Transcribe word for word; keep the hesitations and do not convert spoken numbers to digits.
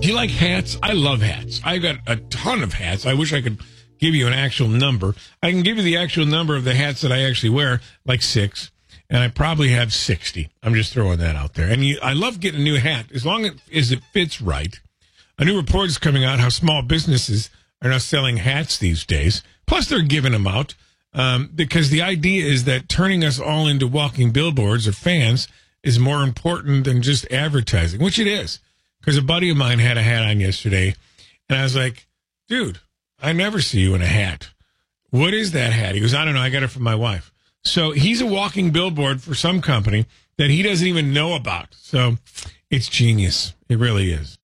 Do you like hats? I love hats. I got a ton of hats. I wish I could give you an actual number. I can give you the actual number of the hats that I actually wear, like six, and I probably have sixty. I'm just throwing that out there. And you, I love getting a new hat as long as it fits right. A new report is coming out how small businesses are now selling hats these days. Plus, they're giving them out um, because the idea is that turning us all into walking billboards or fans is more important than just advertising, which it is. Because a buddy of mine had a hat on yesterday, and I was like, dude, I never see you in a hat. What is that hat? He goes, I don't know. I got it from my wife. So he's a walking billboard for some company that he doesn't even know about. So it's genius. It really is.